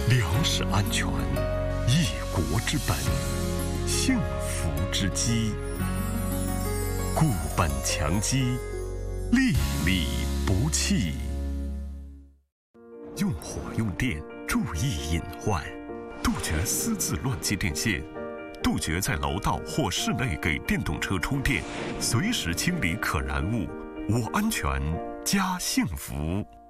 粮食安全，一国之本，幸福之基。固本强基，粒粒不弃。用火用电，注意隐患，杜绝私自乱接电线，杜绝在楼道或室内给电动车充电，随时清理可燃物。我安全，家幸福。